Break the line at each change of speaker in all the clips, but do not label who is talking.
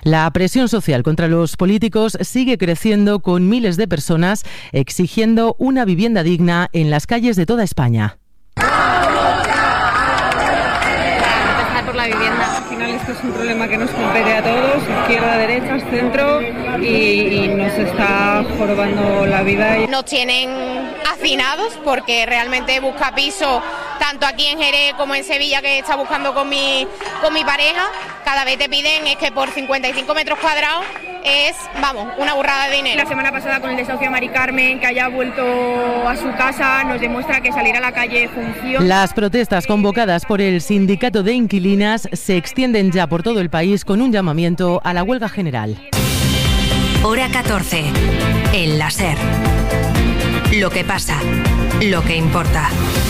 La presión social contra los políticos sigue creciendo, con miles de personas exigiendo una vivienda digna en las calles de toda España.
Por la vivienda. Al final esto es un problema que nos compete a todos, izquierda, derecha, centro, y nos está jorobando la vida.
Nos tienen hacinados porque realmente busca piso tanto aquí en Jerez como en Sevilla, que está buscando con mi pareja. Cada vez te piden es que por 55 metros cuadrados es, vamos, una burrada de dinero.
La semana pasada con el desahucio de Mari Carmen, que haya vuelto a su casa, nos demuestra que salir a la calle funciona.
Las protestas convocadas por el sindicato de inquilinas se extienden ya por todo el país, con un llamamiento a la huelga general.
Hora 14. El la SER. Lo que pasa, lo que importa.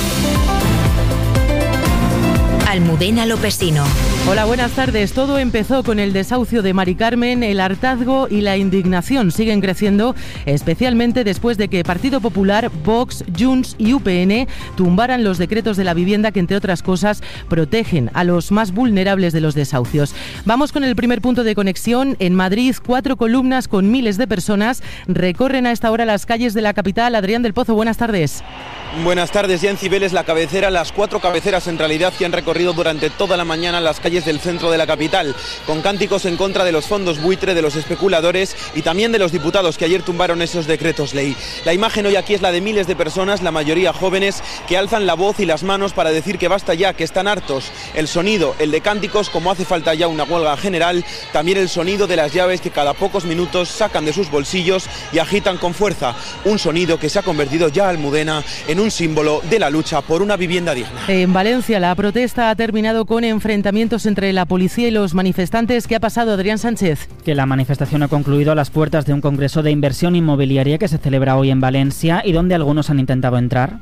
Almudena Lopesino.
Hola, buenas tardes. Todo empezó con el desahucio de Mari Carmen. El hartazgo y la indignación siguen creciendo, especialmente después de que Partido Popular, Vox, Junts y UPN tumbaran los decretos de la vivienda que, entre otras cosas, protegen a los más vulnerables de los desahucios. Vamos con el primer punto de conexión. En Madrid, 4 columnas con miles de personas recorren a esta hora las calles de la capital. Adrián del Pozo, buenas tardes.
Buenas tardes. Ya en Cibeles, la cabecera, las 4 cabeceras en realidad, que han recorrido durante toda la mañana las calles del centro de la capital, con cánticos en contra de los fondos buitre, de los especuladores y también de los diputados que ayer tumbaron esos decretos ley. La imagen hoy aquí es la de miles de personas, la mayoría jóvenes, que alzan la voz y las manos para decir que basta ya, que están hartos. El sonido, el de cánticos, como hace falta ya una huelga general, también el sonido de las llaves que cada pocos minutos sacan de sus bolsillos y agitan con fuerza. Un sonido que se ha convertido ya, Almudena, en un símbolo de la lucha por una vivienda digna.
En Valencia, la protesta ha terminado con enfrentamientos entre la policía y los manifestantes. ¿Qué ha pasado, Adrián Sánchez?
Que la manifestación ha concluido a las puertas de un congreso de inversión inmobiliaria que se celebra hoy en Valencia y donde algunos han intentado entrar.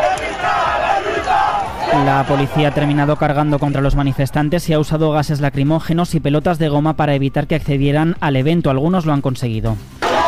La policía ha terminado cargando contra los manifestantes y ha usado gases lacrimógenos y pelotas de goma para evitar que accedieran al evento. Algunos lo han conseguido.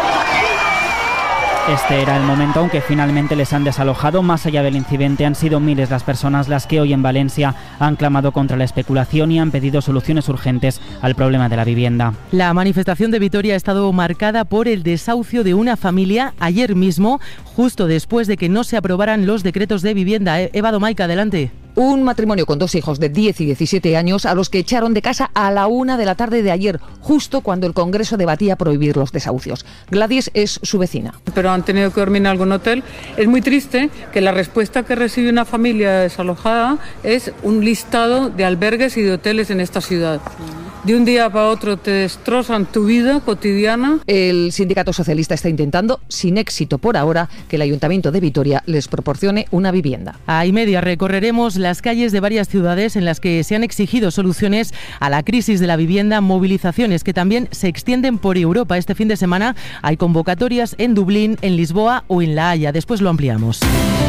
Este era el momento, aunque finalmente les han desalojado. Más allá del incidente, han sido miles las personas las que hoy en Valencia han clamado contra la especulación y han pedido soluciones urgentes al problema de la vivienda.
La manifestación de Vitoria ha estado marcada por el desahucio de una familia ayer mismo, justo después de que no se aprobaran los decretos de vivienda. Eva Domaica, adelante.
Un matrimonio con 2 hijos de 10 y 17 años a los que echaron de casa a la 1 de la tarde de ayer, justo cuando el Congreso debatía prohibir los desahucios. Gladys es su vecina.
Pero han tenido que dormir en algún hotel. Es muy triste que la respuesta que recibe una familia desalojada es un listado de albergues y de hoteles en esta ciudad. De un día para otro te destrozan tu vida cotidiana.
El sindicato socialista está intentando, sin éxito por ahora, que el Ayuntamiento de Vitoria les proporcione una vivienda.
A y media recorreremos las calles de varias ciudades en las que se han exigido soluciones a la crisis de la vivienda, movilizaciones que también se extienden por Europa. Este fin de semana hay convocatorias en Dublín, en Lisboa o en La Haya. Después lo ampliamos.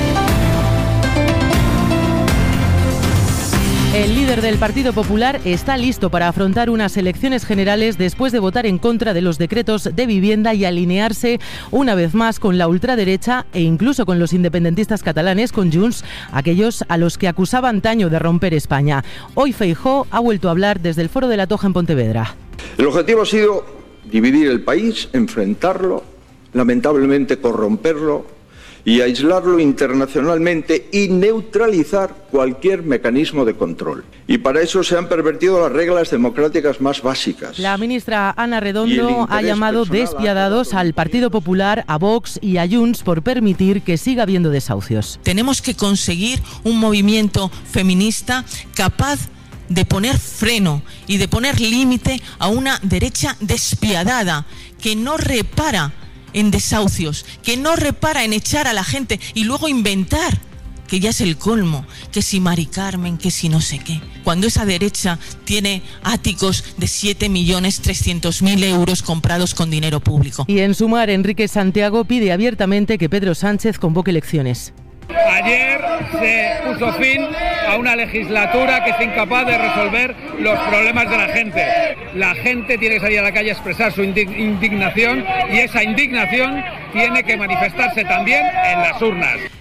El líder del Partido Popular está listo para afrontar unas elecciones generales después de votar en contra de los decretos de vivienda y alinearse una vez más con la ultraderecha e incluso con los independentistas catalanes, con Junts, aquellos a los que acusaba antaño de romper España. Hoy Feijóo ha vuelto a hablar desde el Foro de la Toja en Pontevedra.
El objetivo ha sido dividir el país, enfrentarlo, lamentablemente corromperlo y aislarlo internacionalmente y neutralizar cualquier mecanismo de control. Y para eso se han pervertido las reglas democráticas más básicas.
La ministra Ana Redondo ha llamado despiadados al Partido Popular, a Vox y a Junts por permitir que siga habiendo desahucios.
Tenemos que conseguir un movimiento feminista capaz de poner freno y de poner límite a una derecha despiadada que no repara en desahucios, que no repara en echar a la gente y luego inventar, que ya es el colmo, que si Mari Carmen, que si no sé qué. Cuando esa derecha tiene áticos de 7.300.000 euros comprados con dinero público.
Y en Sumar, Enrique Santiago pide abiertamente que Pedro Sánchez convoque elecciones.
Ayer se puso fin a una legislatura que es incapaz de resolver los problemas de la gente. La gente tiene que salir a la calle a expresar su indignación y esa indignación tiene que manifestarse también en las urnas.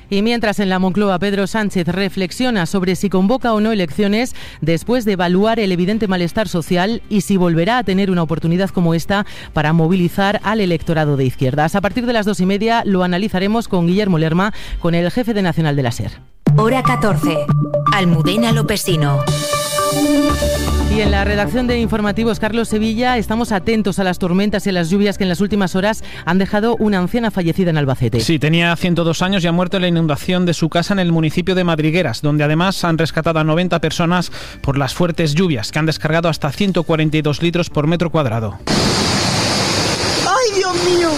Y mientras en la Moncloa Pedro Sánchez reflexiona sobre si convoca o no elecciones después de evaluar el evidente malestar social y si volverá a tener una oportunidad como esta para movilizar al electorado de izquierdas. A partir de las 2:30 lo analizaremos con Guillermo Lerma, con el jefe de Nacional de la SER.
Hora 14. Almudena Lopesino.
Y en la redacción de Informativos, Carlos Sevilla, estamos atentos a las tormentas y a las lluvias que en las últimas horas han dejado una anciana fallecida en Albacete.
Sí, tenía 102 años y ha muerto en la inundación de su casa en el municipio de Madrigueras, donde además han rescatado a 90 personas por las fuertes lluvias, que han descargado hasta 142 litros por metro cuadrado.
¡Ay, Dios mío!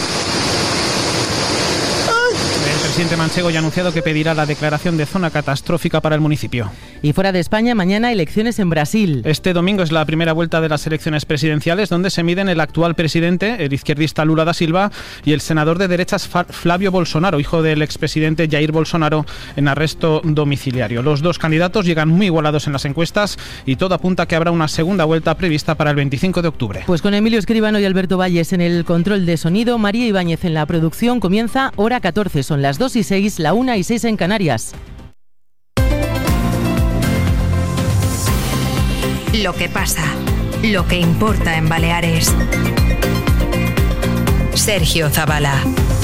El presidente manchego ya ha anunciado que pedirá la declaración de zona catastrófica para el municipio.
Y fuera de España, mañana elecciones en Brasil.
Este domingo es la primera vuelta de las elecciones presidenciales, donde se miden el actual presidente, el izquierdista Lula da Silva, y el senador de derechas Flavio Bolsonaro, hijo del expresidente Jair Bolsonaro, en arresto domiciliario. Los dos candidatos llegan muy igualados en las encuestas y todo apunta a que habrá una segunda vuelta prevista para el 25 de octubre.
Pues con Emilio Escribano y Alberto Valles en el control de sonido, María Ibáñez en la producción, comienza Hora 14. Son las 2:06, la 1:06 en Canarias.
Lo que pasa, lo que importa en Baleares. Sergio Zavala.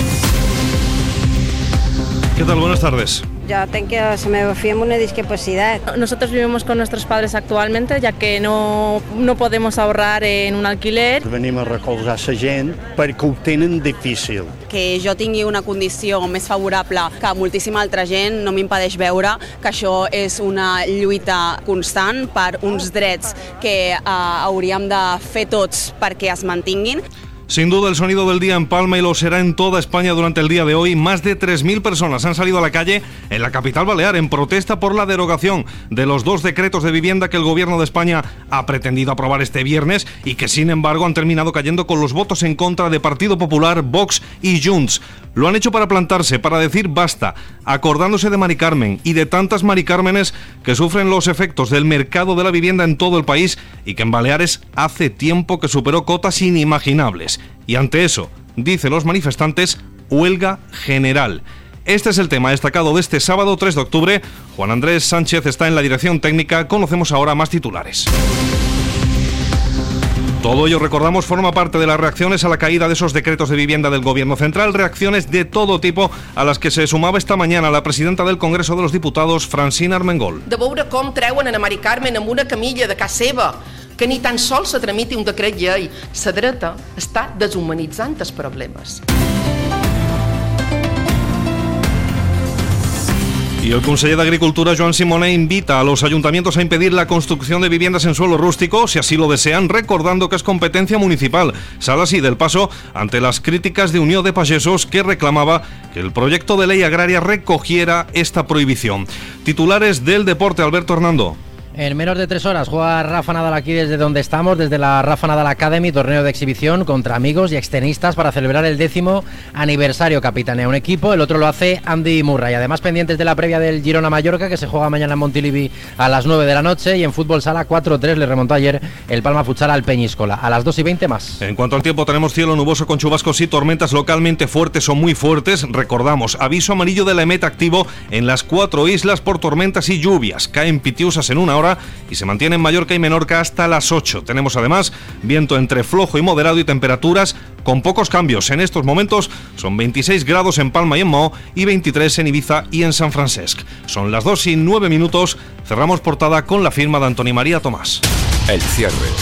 ¿Qué tal? Buenas tardes.
Ya tengo que se me fía una discapacidad.
Nosotros vivimos con nuestros padres actualmente, ya que no podemos ahorrar en un alquiler.
Venim a recolzar la gent perquè ho tenen difícil.
Que jo tingui una condició més favorable que moltíssima altra gent no m'impedeix veure que això és una lluita constant per uns drets que hauríem de fer tots perquè es mantinguin.
Sin duda el sonido del día en Palma y lo será en toda España durante el día de hoy. Más de 3.000 personas han salido a la calle en la capital balear en protesta por la derogación de los 2 decretos de vivienda que el gobierno de España ha pretendido aprobar este viernes y que sin embargo han terminado cayendo con los votos en contra de Partido Popular, Vox y Junts. Lo han hecho para plantarse, para decir basta, acordándose de Mari Carmen y de tantas Mari Cármenes que sufren los efectos del mercado de la vivienda en todo el país y que en Baleares hace tiempo que superó cotas inimaginables. Y ante eso, dicen los manifestantes, huelga general. Este es el tema destacado de este sábado 3 de octubre. Juan Andrés Sánchez está en la dirección técnica. Conocemos ahora más titulares. Todo ello, recordamos, forma parte de las reacciones a la caída de esos decretos de vivienda del Gobierno Central, reacciones de todo tipo a las que se sumava esta mañana la presidenta del Congreso de los Diputados, Francina Armengol.
De veure com treuen a Mari Carmen amb una camilla de casa seva, que ni tan sols se tramiti un decret llei. La dreta està deshumanitzant els problemes.
Y el conseller de Agricultura, Joan Simonet, invita a los ayuntamientos a impedir la construcción de viviendas en suelo rústico, si así lo desean, recordando que es competencia municipal. Sale así del paso ante las críticas de Unió de Pagesos, que reclamaba que el proyecto de ley agraria recogiera esta prohibición. Titulares del deporte, Alberto Hernando.
En menos de 3 horas juega Rafa Nadal aquí desde donde estamos, desde la Rafa Nadal Academy, torneo de exhibición contra amigos y extenistas para celebrar el 10º aniversario. Capitanea un equipo, el otro lo hace Andy Murray. Además, pendientes de la previa del Girona-Mallorca, que se juega mañana en Montilivi a las 9 de la noche, y en fútbol sala 4-3 le remontó ayer el Palma Futsal al Peñíscola. A las 2:20 más.
En cuanto al tiempo, tenemos cielo nuboso con chubascos y tormentas localmente fuertes o muy fuertes. Recordamos, aviso amarillo de la EMET activo en las 4 islas por tormentas y lluvias. Caen pitiusas en 1 hora y se mantiene en Mallorca y Menorca hasta las 8. Tenemos además viento entre flojo y moderado y temperaturas con pocos cambios. En estos momentos son 26 grados en Palma y en Maó y 23 en Ibiza y en San Francesc. Son las 2:09. Cerramos portada con la firma de Antoni María Tomás.
El cierre.